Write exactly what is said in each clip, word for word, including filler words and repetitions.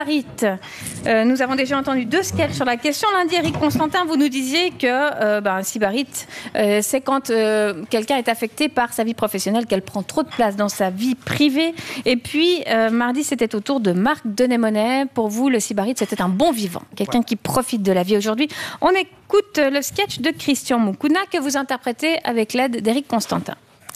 Euh, nous avons déjà entendu deux sketchs sur la question. Lundi, Eric Constantin, vous nous disiez que euh, ben, un sybarite, euh, c'est quand euh, quelqu'un est affecté par sa vie professionnelle, qu'elle prend trop de place dans sa vie privée. Et puis, euh, mardi, c'était au tour de Marc Denémonet. Pour vous, le sybarite, c'était un bon vivant, quelqu'un ouais. qui profite de la vie aujourd'hui. On écoute le sketch de Christian Moukouna que vous interprétez avec l'aide d'Eric Constantin.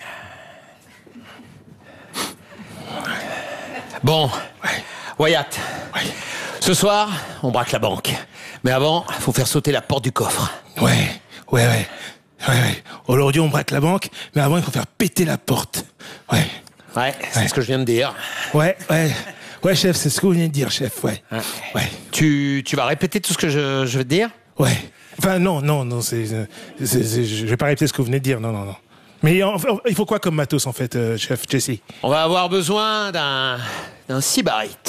Bon, Wyatt, ouais. Ce soir, on braque la banque. Mais avant, il faut faire sauter la porte du coffre. Ouais, ouais, ouais. ouais, ouais. Aujourd'hui, on braque la banque, mais avant, il faut faire péter la porte. Ouais. Ouais, c'est ouais. ce que je viens de dire. Ouais, ouais. Ouais, chef, c'est ce que vous venez de dire, chef, ouais. Ouais. ouais. Tu, tu vas répéter tout ce que je, je vais te dire ? Ouais. Enfin, non, non, non, c'est, c'est, c'est, je vais pas répéter ce que vous venez de dire, non, non, non. Mais enfin, il faut quoi comme matos, en fait, euh, chef Jesse ? On va avoir besoin d'un, d'un sybarite.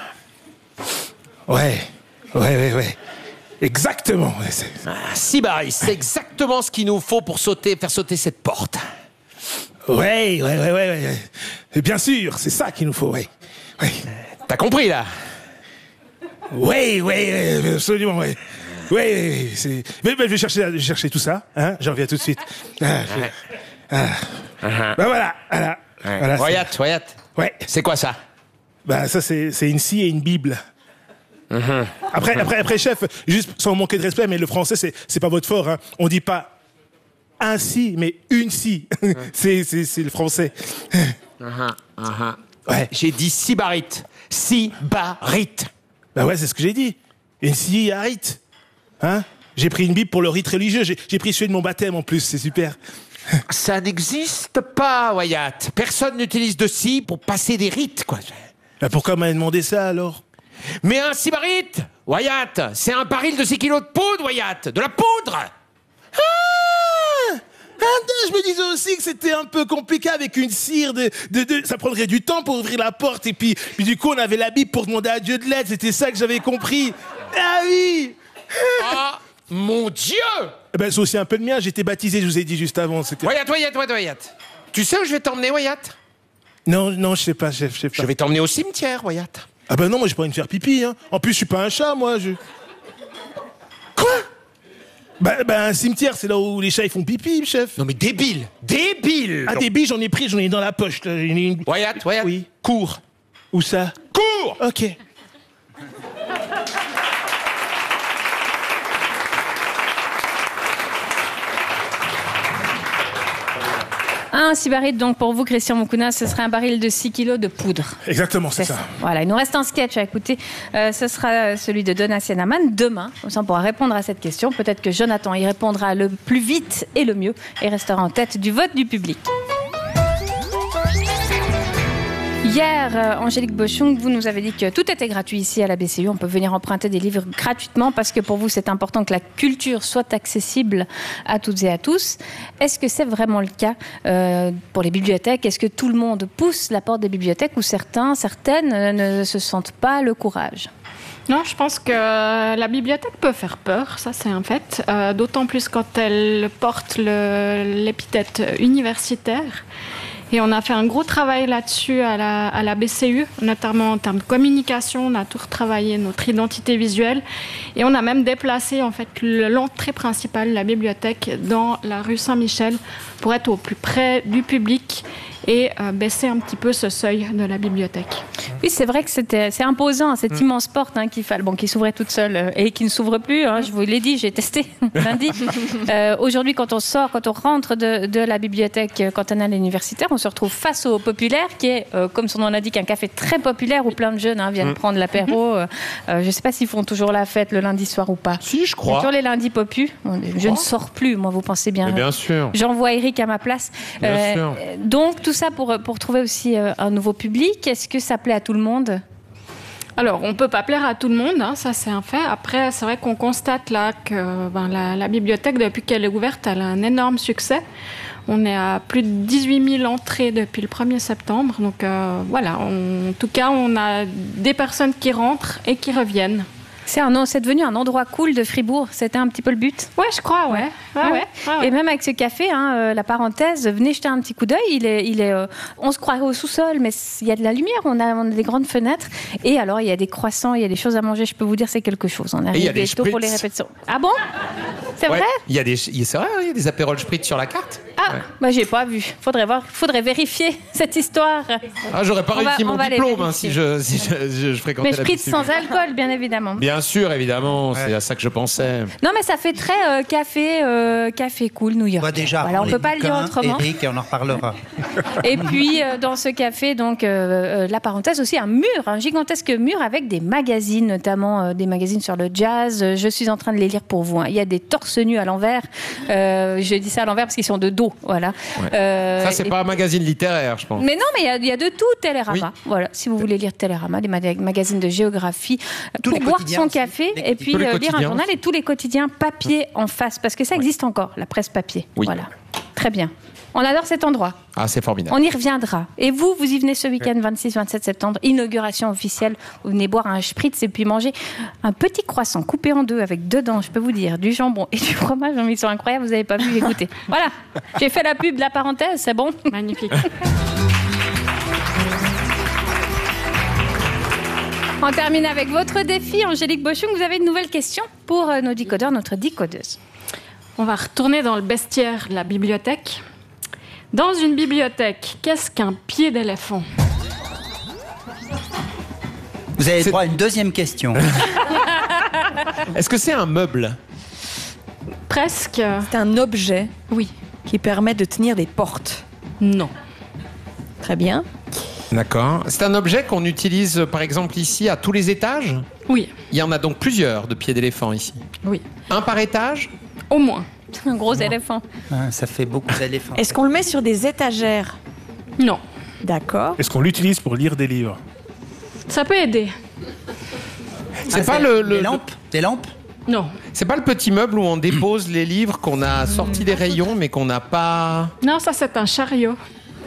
Ouais, ouais, ouais, ouais. Exactement. Ouais, c'est... Un sybarite, c'est exactement ce qu'il nous faut pour sauter, faire sauter cette porte. Ouais, ouais, ouais, ouais, ouais. Et bien sûr, c'est ça qu'il nous faut, ouais. ouais. T'as compris, là ? Ouais, ouais, ouais, absolument, ouais. Ouais, ouais, c'est... Mais, mais je vais chercher, je vais chercher tout ça, hein, j'en reviens tout de suite. Ah, je... ah. Uh-huh. Ben voilà, voilà. Ouais. voilà Wyatt, c'est... Wyatt. Ouais. C'est quoi ça ? Ben ça, c'est, c'est une scie et une Bible. Uh-huh. Après, uh-huh. après, après, chef, juste sans manquer de respect, mais le français, c'est, c'est pas votre fort, hein. On dit pas un si, mais une si. Uh-huh. c'est, c'est, c'est le français. Uh-huh. Uh-huh. Ouais. J'ai dit sybarite. Sybarite. Ben ouais, c'est ce que j'ai dit. Une scie et un rite. Hein ? J'ai pris une Bible pour le rite religieux. J'ai, j'ai pris celui de mon baptême en plus, c'est super. Ça n'existe pas, Wyatt. Personne n'utilise de scie pour passer des rites, quoi. Ben pourquoi m'avez demandé ça, alors ? Mais un sybarite, Wyatt, c'est un baril de six kilos de poudre, Wyatt. De la poudre. Ah, je me disais aussi que c'était un peu compliqué avec une cire de, de, de... Ça prendrait du temps pour ouvrir la porte. Et puis, puis du coup, on avait la Bible pour demander à Dieu de l'aide. C'était ça que j'avais compris. Ah oui. Ah, mon Dieu. Eh ben, c'est aussi un peu le mien. J'ai été baptisé, je vous ai dit juste avant. C'était... Wyatt, Wyatt, Wyatt, Wyatt. Tu sais où je vais t'emmener, Wyatt ? Non, non, je sais pas, chef, je sais pas. Je vais t'emmener au cimetière, Wyatt. Ah ben non, moi j'ai pas envie de faire pipi, hein. En plus, je suis pas un chat, moi, je... Quoi ? Bah, bah, un cimetière, c'est là où les chats, ils font pipi, chef. Non mais débile, débile. Ah, genre... débile, j'en ai pris, j'en ai dans la poche. Là. Une... Wyatt, Wyatt. Oui. Cours. Où ça ? Cours. Ok. Un sybarite, donc pour vous, Christian Moukouna, ce serait un baril de six kilos de poudre. Exactement, c'est, c'est ça. ça. Voilà, il nous reste un sketch à écouter. Euh, ce sera celui de Donatien Amann demain. Comme ça, on pourra répondre à cette question. Peut-être que Jonathan y répondra le plus vite et le mieux et restera en tête du vote du public. Hier, euh, Angélique Bochung, vous nous avez dit que tout était gratuit ici à la B C U. On peut venir emprunter des livres gratuitement parce que pour vous, c'est important que la culture soit accessible à toutes et à tous. Est-ce que c'est vraiment le cas euh, pour les bibliothèques ? Est-ce que tout le monde pousse la porte des bibliothèques ou certains, certaines ne se sentent pas le courage ? Non, je pense que la bibliothèque peut faire peur, ça c'est un fait, euh, d'autant plus quand elle porte le, l'épithète universitaire. Et on a fait un gros travail là-dessus à la, à la B C U, notamment en termes de communication. On a tout retravaillé notre identité visuelle. Et on a même déplacé en fait l'entrée principale de la bibliothèque dans la rue Saint-Michel pour être au plus près du public et euh, baisser un petit peu ce seuil de la bibliothèque. Oui, c'est vrai que c'était, c'est imposant, cette mmh. immense porte hein, qui, bon, qui s'ouvrait toute seule euh, et qui ne s'ouvre plus. Hein, je vous l'ai dit, j'ai testé lundi. euh, aujourd'hui, quand on sort, quand on rentre de, de la bibliothèque cantonale universitaire, on se retrouve face au Populaire, qui est, euh, comme son nom l'indique, un café très populaire où plein de jeunes hein, viennent mmh. prendre l'apéro. Euh, euh, je ne sais pas s'ils font toujours la fête le lundi soir ou pas. Si, je crois. C'est toujours les lundis popus. Je ne sors plus, moi, vous pensez bien. Mais bien sûr. J'envoie Eric à ma place. Bien euh, sûr. Donc, tout ça pour, pour trouver aussi euh, un nouveau public. Est-ce que ça plaît à tout le monde ? Alors, on ne peut pas plaire à tout le monde, hein, ça c'est un fait. Après, c'est vrai qu'on constate là que ben, la, la bibliothèque, depuis qu'elle est ouverte, elle a un énorme succès. On est à plus de dix-huit mille entrées depuis le premier septembre. Donc euh, voilà, on, en tout cas, on a des personnes qui rentrent et qui reviennent. C'est, un, c'est devenu un endroit cool de Fribourg. C'était un petit peu le but. Ouais, je crois, ouais. ouais, ouais. ouais, ouais. Et même avec ce café, hein, euh, la parenthèse, venez jeter un petit coup d'œil. Il est, il est, euh, on se croirait au sous-sol, mais il y a de la lumière. On a, on a des grandes fenêtres. Et alors, il y a des croissants, il y a des choses à manger. Je peux vous dire, c'est quelque chose. On Et il y a arrive des tôt pour les spritz. répétitions. Ah bon? C'est Ouais. vrai? Il y a des, c'est vrai, il y a des apérols spritz sur la carte. Ah, ouais. Bah j'ai pas vu. Faudrait voir, faudrait vérifier cette histoire. Ah, j'aurais pas On va- réussi on mon va les diplôme hein, vérifier. si je, si je, je, je fréquentais Mais la spritz piscine. sans alcool, bien évidemment. Bien sûr, évidemment, c'est à ça que je pensais. Non, mais ça fait très euh, café, euh, café cool New York. Bah déjà, voilà, on les peut pas le dire bouquins, autrement. Eric, et on en reparlera. Et puis euh, dans ce café, donc euh, euh, la parenthèse aussi un mur, un gigantesque mur avec des magazines, notamment euh, des magazines sur le jazz. Euh, Je suis en train de les lire pour vous. Hein. Il y a des torse nus à l'envers. Euh, je dis ça à l'envers parce qu'ils sont de dos, voilà. Ouais. Euh, Ça, c'est et- pas un magazine littéraire, je pense. Mais non, mais il y a- il y, a de tout, Télérama. Oui. Voilà, si vous voulez lire Télérama, des mag- magazines de géographie, Tous pour les boire quotidiens son aussi. café Les et puis Tous les euh, lire un quotidiens journal aussi. et tous les quotidiens papier en face, parce que ça existe encore, la presse papier. Oui. Voilà, très bien. On adore cet endroit. Ah, c'est formidable. On y reviendra. Et vous, vous y venez ce week-end vingt-six vingt-sept septembre, inauguration officielle. Vous venez boire un spritz et puis manger un petit croissant coupé en deux avec dedans, je peux vous dire, du jambon et du fromage. Ils sont incroyables, vous n'avez pas vu les goûter. Voilà, j'ai fait la pub de la parenthèse, c'est bon. Magnifique. On termine avec votre défi, Angélique Bochung. Vous avez une nouvelle question pour euh, nos décodeurs, notre décodeuse. On va retourner dans le bestiaire de la bibliothèque. Dans une bibliothèque, qu'est-ce qu'un pied d'éléphant? Vous avez C'est- droit à une deuxième question. Est-ce que c'est un meuble? Presque. C'est un objet Oui. qui permet de tenir des portes. Non. Très bien. D'accord. C'est un objet qu'on utilise, euh, par exemple, ici, à tous les étages? Oui. Il y en a donc plusieurs de pieds d'éléphant ici. Oui. Un par étage? Au moins. Un gros éléphant. Ah, ça fait beaucoup d'éléphants. Est-ce qu'on le met sur des étagères? Non. D'accord. Est-ce qu'on l'utilise pour lire des livres? Ça peut aider. C'est Ah, pas le, le- Des lampes Des lampes Non. c'est pas le petit meuble où on dépose les livres qu'on a sortis des rayons mais qu'on n'a pas. Non, ça c'est un chariot.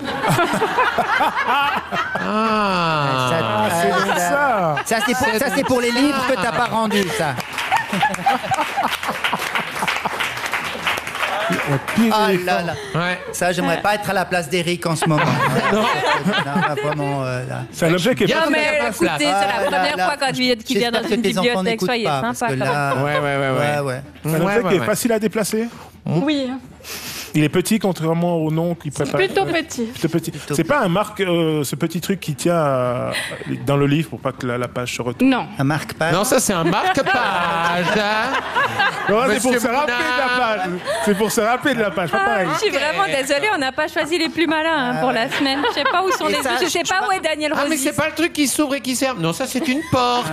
Ah. Ça, C'est ça. ça, c'est pour, ça, c'est pour les livres que t'as pas rendus, ça. Ah là là. Ouais. Ça, j'aimerais pas être à la place d'Eric en ce moment. Ouais. Non. là, vraiment, euh, là. C'est un objet qui est Bien, pas... Non, mais fait la écoutez, place. c'est la Ah, là, première là. fois quand il qu'il vient dans J'espère une que tes enfants bibliothèque. n'écoutent Soyez pas, parce sympa. que quand même. là, Ouais, ouais, ouais, ouais. ouais, ouais. C'est un Ouais, objet ouais, qui est ouais. facile à déplacer. Oui. Il est petit contrairement au nom qu'il prépare. Plutôt Ouais. petit. Plutôt petit. C'est pas un marque, euh, ce petit truc qui tient euh, dans le livre pour pas que la, la page se retourne. Non. Un marque-page. Non, ça c'est un marque-page. hein. Non, c'est pour Monsieur se rappeler de la Mounard. page. C'est pour se rappeler de la page, pas pareil. Je suis vraiment désolée, on n'a pas choisi les plus malins hein, pour la semaine. Je sais pas où sont Et les. ça, Je sais je- pas où est Daniel Ah, mais Rosy. c'est pas le truc qui s'ouvre et qui ferme. Non, ça c'est une porte.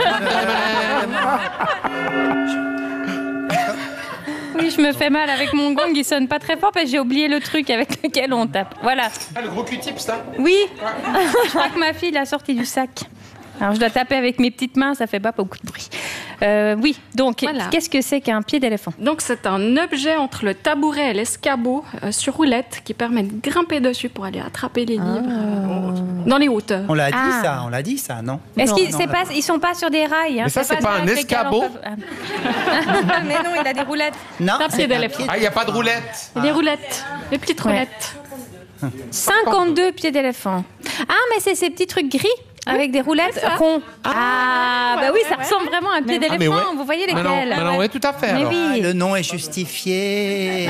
Oui, je me fais mal avec mon gong, il sonne pas très fort parce que j'ai oublié le truc avec lequel on tape. Voilà. Ah, le gros Q-tip, ça. Oui, je crois que ma fille l'a sorti du sac. Alors je dois taper avec mes petites mains, ça fait pas beaucoup de bruit. Euh, oui, donc Voilà. qu'est-ce que c'est qu'un pied d'éléphant? Donc c'est un objet entre le tabouret et l'escabeau euh, sur roulette qui permet de grimper dessus pour aller attraper les livres euh, dans les hauteurs. On l'a dit, Ah. ça. On l'a dit, ça, non Est-ce Non, qu'ils non, c'est on pas, l'a ils sont pas sur des rails hein, Mais ça, c'est pas ça un avec lesquels on escabeau peut- Ah. Mais non, il a des roulettes. Non, Un c'est pied un d'éléphant. pied Ah, il n'y a pas de roulette. Les roulettes, les petites Ouais. roulettes. cinquante-deux pieds d'éléphant. Ah, mais c'est ces petits trucs gris avec des roulettes ronds. Ah, bah oui, ça ressemble vraiment à un pied Ah, mais d'éléphant. ouais. Vous voyez Mais non, lesquels mais non, ouais, tout à fait. Mais alors. oui. Le nom est justifié.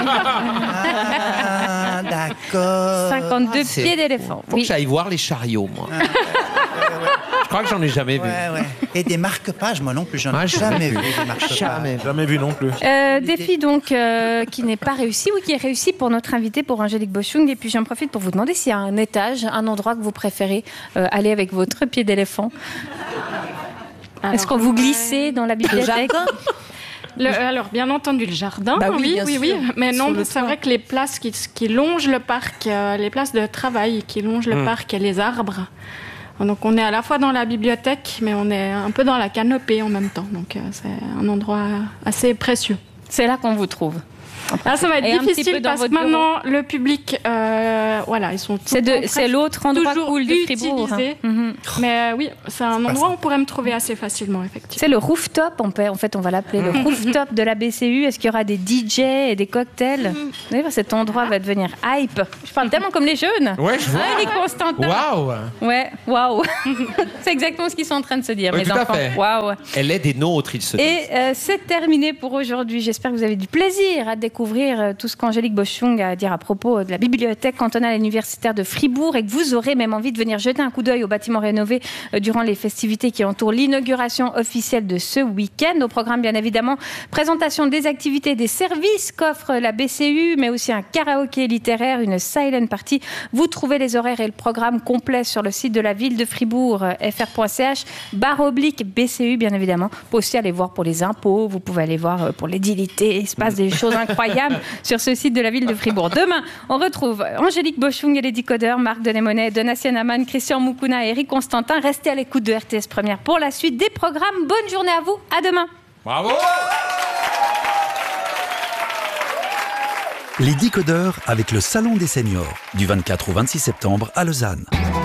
Ah, d'accord. cinquante-deux C'est- pieds d'éléphant. Faut Oui. que j'aille voir les chariots, moi. Je crois que j'en ai jamais vu. Ouais, ouais. Et des marque-pages, moi non plus, j'en ai Ah, j'ai jamais vu. vu des marque-pages. Jamais. Jamais vu non plus. Euh, défi donc euh, qui n'est pas réussi ou qui est réussi pour notre invité, pour Angélique Bochung. Et puis j'en profite pour vous demander s'il y a un étage, un endroit que vous préférez euh, aller avec votre pied d'éléphant. Est-ce qu'on vous glissez dans la bibliothèque? Le- alors, bien entendu, le jardin, Bah oui, oui, bien oui, sûr. oui. Mais Sur non, le c'est toit. vrai que les places qui, qui longent le parc, euh, les places de travail qui longent le parc et les arbres. Donc, on est à la fois dans la bibliothèque, mais on est un peu dans la canopée en même temps. Donc, euh, c'est un endroit assez précieux. C'est là qu'on vous trouve. Ah, ça va être Et un petit difficile peu dans parce que votre bureau. maintenant, le public, euh, voilà, ils sont tout C'est, le temps de, c'est presque l'autre endroit toujours cool de Fribourg. utilisés. Mhm. Mais euh, oui, c'est un endroit où on pourrait me trouver assez facilement, effectivement. C'est le rooftop, on peut, en fait, on va l'appeler le rooftop de la B C U. Est-ce qu'il y aura des D J et des cocktails? Vous voyez, cet endroit va devenir hype. Je parle tellement comme les jeunes. Ouais, je vois. Ah, Eric Constantin. Waouh. Ouais, waouh. C'est exactement ce qu'ils sont en train de se dire, Oui, mes tout à enfants. fait. Waouh. Elle est des nôtres, il se dit. Et euh, c'est terminé pour aujourd'hui. J'espère que vous avez du plaisir à découvrir euh, tout ce qu'Angélique Boschung a à dire à propos de la bibliothèque cantonale universitaire de Fribourg et que vous aurez même envie de venir jeter un coup d'œil au bâtiment rénové euh, durant les festivités qui entourent l'inauguration officielle de ce week-end. Au programme, bien évidemment, présentation des activités, des services qu'offre la B C U, mais aussi un karaoké littéraire, une silent party. Vous trouvez les horaires et le programme complet sur le site de la ville de Fribourg, euh, f r point c h, barre oblique B C U, bien évidemment. Vous pouvez aussi aller voir pour les impôts, vous pouvez aller voir euh, pour l'édilité. Il se passe des choses incroyables sur ce site de la ville de Fribourg. Demain, on retrouve Angélique Boschung et les décodeurs, Marc Denemonet, Donatien Amann, Christian Moukouna et Eric Constantin. Restez à l'écoute de R T S Première pour la suite des programmes. Bonne journée à vous. À demain. Bravo. Les décodeurs avec le Salon des seniors, du vingt-quatre au vingt-six septembre à Lausanne.